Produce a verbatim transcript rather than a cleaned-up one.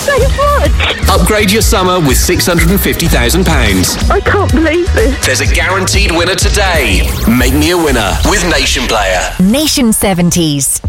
so much. Upgrade your summer with six hundred fifty thousand pounds. I can't believe this. There's a guaranteed winner today. Make me a winner with Nation Player. Nation seventies.